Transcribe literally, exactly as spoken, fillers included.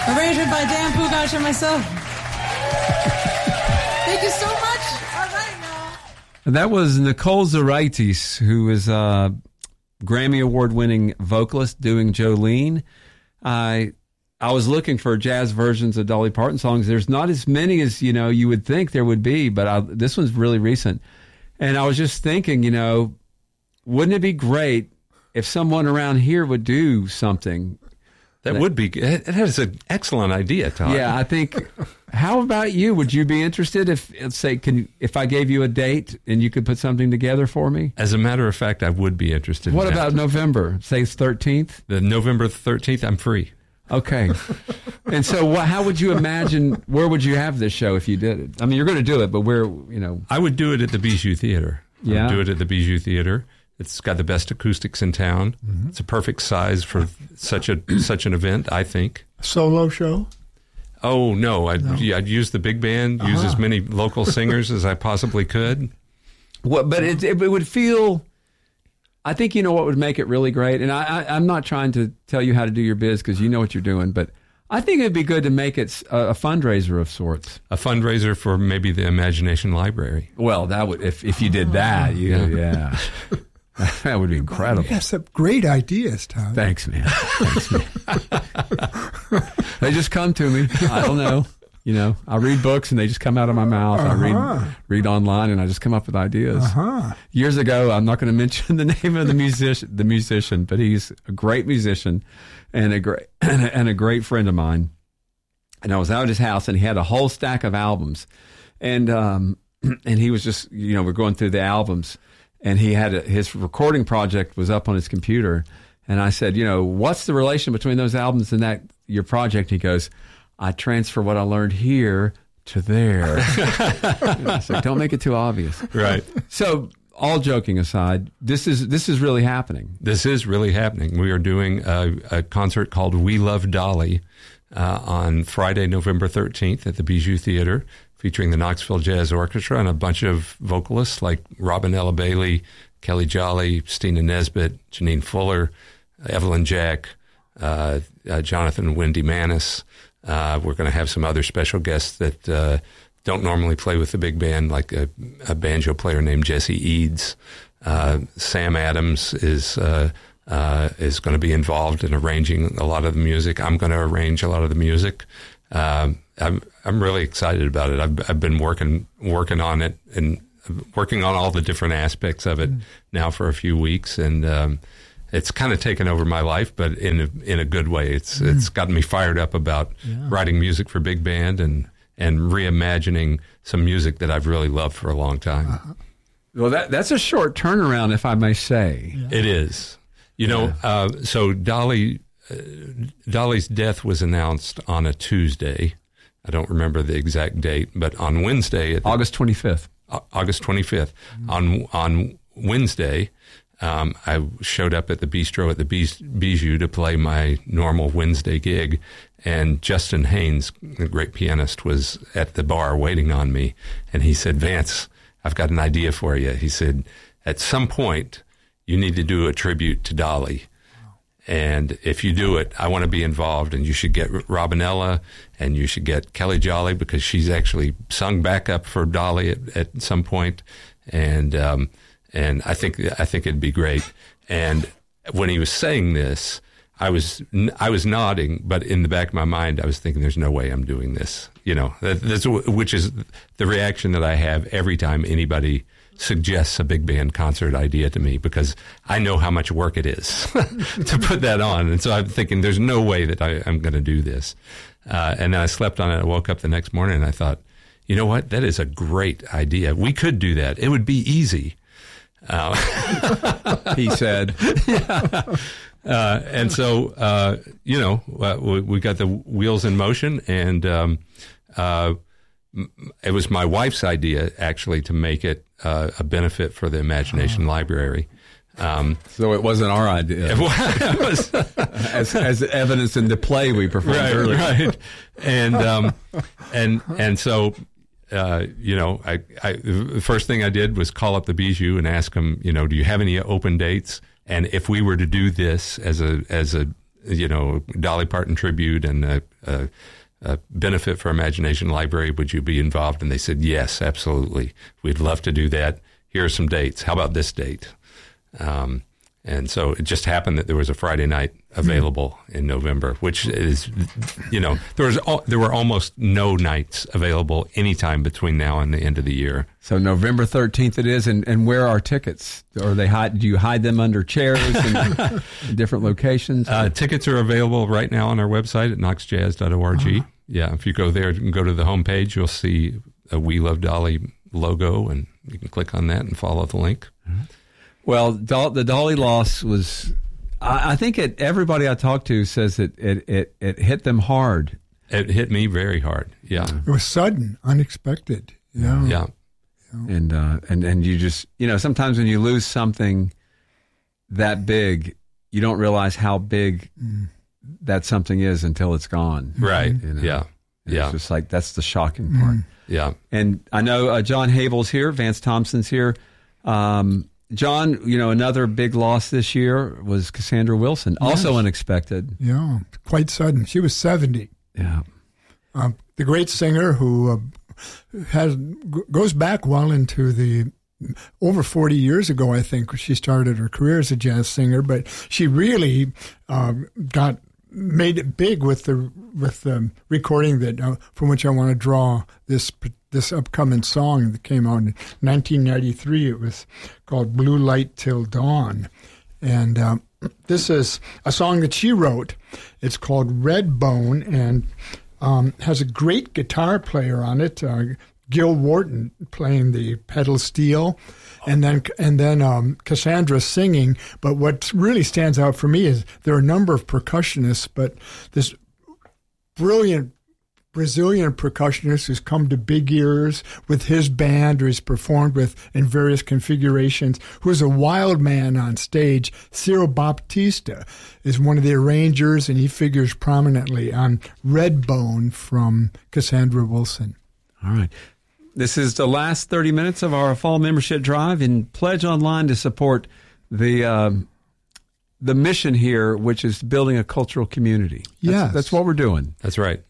Arrangement by Dan Pugac and myself. Thank you so much. All right, now. That was Nicole Zeraitis, who is a Grammy Award-winning vocalist doing Jolene. I I was looking for jazz versions of Dolly Parton songs. There's not as many as, you know, you would think there would be, but I, this one's really recent. And I was just thinking, you know, wouldn't it be great if someone around here would do something? That, that would be, that is an excellent idea, Todd. Yeah, I think, how about you? Would you be interested if, let's say, can if I gave you a date and you could put something together for me? As a matter of fact, I would be interested. What in about that. November? Say it's thirteenth? The November thirteenth, I'm free. Okay. And so what, how would you imagine, where would you have this show if you did it? I mean, you're going to do it, but where, you know. I would do it at the Bijou Theater. Yeah. I would do it at the Bijou Theater. It's got the best acoustics in town. Mm-hmm. It's a perfect size for such a such an event, I think. Solo show? Oh, no. I'd, no. Yeah, I'd use the big band, uh-huh. use as many local singers as I possibly could. Well, but it, it would feel... I think you know what would make it really great, and I, I, I'm not trying to tell you how to do your biz because you know what you're doing, but I think it'd be good to make it a, a fundraiser of sorts. A fundraiser for maybe the Imagination Library. Well, that would if if you did that, you, yeah, yeah. That would be incredible. You have some great ideas, Tom. Thanks, man. Thanks, man. They just come to me. I don't know. You know, I read books and they just come out of my mouth. Uh-huh. I read read online and I just come up with ideas. Uh-huh. Years ago, I'm not going to mention the name of the musician, the musician, but he's a great musician and a great and a, and a great friend of mine. And I was out at his house and he had a whole stack of albums, and um and he was just, you know, we're going through the albums, and he had a, his recording project was up on his computer, and I said, you know, what's the relation between those albums and that your project? He goes, I transfer what I learned here to there. So don't make it too obvious. Right. So all joking aside, this is this is really happening. This is really happening. We are doing a, a concert called We Love Dolly uh, on Friday, November thirteenth at the Bijou Theater, featuring the Knoxville Jazz Orchestra and a bunch of vocalists like Robinella Bailey, Kelly Jolly, Stina Nesbitt, Janine Fuller, Evelyn Jack, uh, uh, Jonathan and Wendy Manis. Uh, we're going to have some other special guests that uh, don't normally play with the big band, like a, a banjo player named Jesse Eads. Uh, Sam Adams is uh, uh, is going to be involved in arranging a lot of the music. I'm going to arrange a lot of the music. Um, I'm I'm really excited about it. I've I've been working working on it and working on all the different aspects of it mm. now for a few weeks, and um, it's kind of taken over my life, but in a, in a good way. It's mm. it's gotten me fired up about yeah. writing music for big band and and reimagining some music that I've really loved for a long time. Uh-huh. Well, that that's a short turnaround, if I may say. Yeah. It is. You know, yeah. uh, so Dolly uh, Dolly's death was announced on a Tuesday. I don't remember the exact date, but on Wednesday, at the, August twenty-fifth. Uh, August twenty-fifth. Mm. On on Wednesday. Um, I showed up at the bistro at the Bijou to play my normal Wednesday gig, and Justin Haynes, the great pianist, was at the bar waiting on me, and he said, Vance, I've got an idea for you. He said, at some point, you need to do a tribute to Dolly, and if you do it, I want to be involved, and you should get Robinella, and you should get Kelly Jolly, because she's actually sung backup for Dolly at, at some point, and um And I think I think it'd be great. And when he was saying this, I was I was nodding, but in the back of my mind, I was thinking, "There's no way I'm doing this." You know, that, that's which is the reaction that I have every time anybody suggests a big band concert idea to me, because I know how much work it is to put that on. And so I'm thinking, "There's no way that I, I'm going to do this." Uh, and then I slept on it. I woke up the next morning and I thought, "You know what? That is a great idea. We could do that. It would be easy." Uh, he said, yeah. uh, and so, uh, you know, uh, we, we got the wheels in motion, and um, uh, it was my wife's idea, actually, to make it uh, a benefit for the Imagination oh. Library. Um, so it wasn't our idea. It was, as, as evidence in the play we performed right, earlier. Right. And, um, and, and so... Uh, you know, I, I, the first thing I did was call up the Bijou and ask them, you know, do you have any open dates? And if we were to do this as a as a you know, Dolly Parton tribute and a, a, a benefit for Imagination Library. Would you be involved? And they said, yes, absolutely. We'd love to do that. Here are some dates. How about this date? Um, and so it just happened that there was a Friday night available mm-hmm. in November, which is, you know, there was al- there were almost no nights available anytime between now and the end of the year. So November thirteenth it is, and, and where are tickets? Or they hide? Do you hide them under chairs in, in different locations? Uh, tickets are available right now on our website at knox jazz dot org. Uh-huh. Yeah, if you go there and go to the homepage, you'll see a We Love Dolly logo, and you can click on that and follow the link. Mm-hmm. Well, the Dolly loss was, I think it, everybody I talked to says that it, it, it hit them hard. It hit me very hard, yeah. It was sudden, unexpected. Yeah. Yeah. And, uh, and, and you just, you know, sometimes when you lose something that big, you don't realize how big mm. that something is until it's gone. Right, you know? yeah. And yeah. It's just like, that's the shocking part. Mm. Yeah. And I know uh, John Habel's here, Vance Thompson's here. Um, John, you know, another big loss this year was Cassandra Wilson, yes. also unexpected. Yeah, quite sudden. She was seventy. Yeah. Uh, the great singer who uh, has goes back well into the over forty years ago, I think, she started her career as a jazz singer, but she really uh, got made it big with the with the recording that uh, from which I want to draw this this upcoming song that came out in nineteen ninety-three. It was called Blue Light Till Dawn. And um, this is a song that she wrote. It's called Red Bone, and um, has a great guitar player on it, uh, Gil Wharton playing the pedal steel, and then and then um, Cassandra singing. But what really stands out for me is there are a number of percussionists, but this brilliant Brazilian percussionist who's come to big ears with his band or he's performed with in various configurations, who's a wild man on stage. Ciro Baptista is one of the arrangers, and he figures prominently on Red Bone from Cassandra Wilson. All right. This is the last thirty minutes of our fall membership drive, and pledge online to support the um, the mission here, which is building a cultural community. That's, yes. That's what we're doing. That's right.